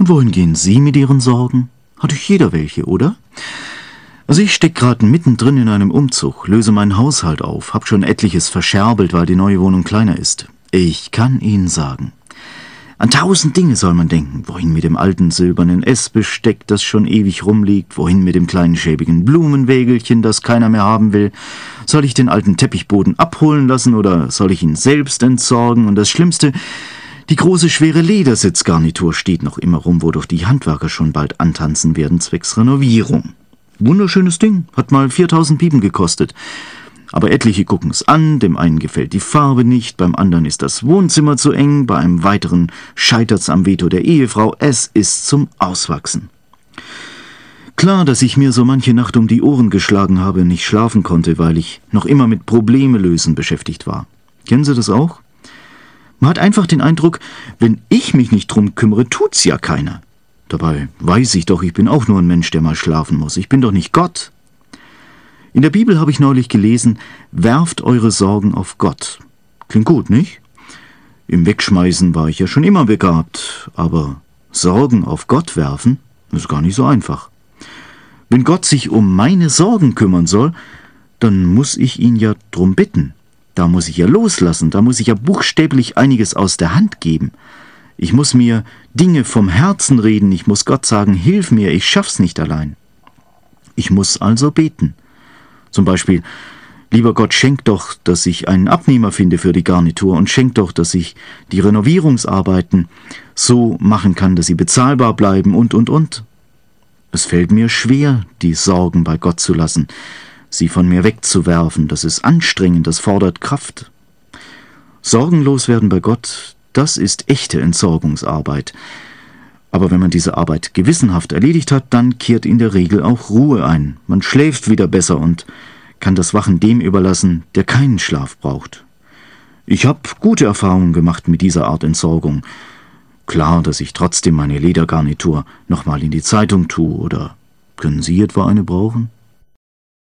Und wohin gehen Sie mit Ihren Sorgen? Hat doch jeder welche, oder? Also ich stecke gerade mittendrin in einem Umzug, löse meinen Haushalt auf, hab schon etliches verscherbelt, weil die neue Wohnung kleiner ist. Ich kann Ihnen sagen, an 1000 Dinge soll man denken. Wohin mit dem alten silbernen Essbesteck, das schon ewig rumliegt? Wohin mit dem kleinen schäbigen Blumenwägelchen, das keiner mehr haben will? Soll ich den alten Teppichboden abholen lassen oder soll ich ihn selbst entsorgen? Und das Schlimmste, die große schwere Ledersitzgarnitur steht noch immer rum, wodurch die Handwerker schon bald antanzen werden zwecks Renovierung. Wunderschönes Ding, hat mal 4000 Piepen gekostet. Aber etliche gucken's an, dem einen gefällt die Farbe nicht, beim anderen ist das Wohnzimmer zu eng, bei einem weiteren scheitert's am Veto der Ehefrau, es ist zum Auswachsen. Klar, dass ich mir so manche Nacht um die Ohren geschlagen habe und nicht schlafen konnte, weil ich noch immer mit Probleme lösen beschäftigt war. Kennen Sie das auch? Man hat einfach den Eindruck, wenn ich mich nicht drum kümmere, tut's ja keiner. Dabei weiß ich doch, ich bin auch nur ein Mensch, der mal schlafen muss. Ich bin doch nicht Gott. In der Bibel habe ich neulich gelesen, werft eure Sorgen auf Gott. Klingt gut, nicht? Im Wegschmeißen war ich ja schon immer begabt, aber Sorgen auf Gott werfen, ist gar nicht so einfach. Wenn Gott sich um meine Sorgen kümmern soll, dann muss ich ihn ja drum bitten. Da muss ich ja loslassen, da muss ich ja buchstäblich einiges aus der Hand geben. Ich muss mir Dinge vom Herzen reden, ich muss Gott sagen, hilf mir, ich schaff's nicht allein. Ich muss also beten. Zum Beispiel, lieber Gott, schenk doch, dass ich einen Abnehmer finde für die Garnitur und schenk doch, dass ich die Renovierungsarbeiten so machen kann, dass sie bezahlbar bleiben und. Es fällt mir schwer, die Sorgen bei Gott zu lassen, sie von mir wegzuwerfen. Das ist anstrengend, das fordert Kraft. Sorgenlos werden bei Gott, das ist echte Entsorgungsarbeit. Aber wenn man diese Arbeit gewissenhaft erledigt hat, dann kehrt in der Regel auch Ruhe ein. Man schläft wieder besser und kann das Wachen dem überlassen, der keinen Schlaf braucht. Ich habe gute Erfahrungen gemacht mit dieser Art Entsorgung. Klar, dass ich trotzdem meine Ledergarnitur nochmal in die Zeitung tue, oder können Sie etwa eine brauchen?